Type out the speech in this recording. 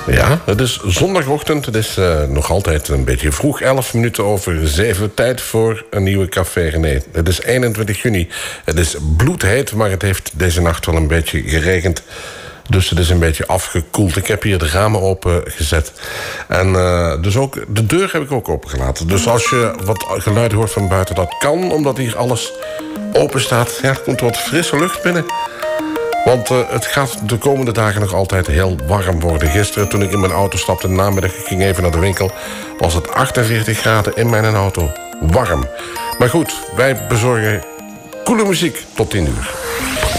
Ja, het is zondagochtend. Het is nog altijd een beetje vroeg. 11 minuten over 7. Tijd voor een nieuwe Café René. Het is 21 juni. Het is bloedheet, maar het heeft deze nacht wel een beetje geregend. Dus het is een beetje afgekoeld. Ik heb hier de ramen open gezet. En dus ook de deur heb ik ook opengelaten. Dus als je wat geluid hoort van buiten, dat kan. Omdat hier alles open staat. Ja, er komt wat frisse lucht binnen. Want het gaat de komende dagen nog altijd heel warm worden. Gisteren, toen ik in mijn auto stapte, namiddag, ik ging even naar de winkel, was het 48 graden in mijn auto. Warm. Maar goed, wij bezorgen coole muziek tot 10 uur.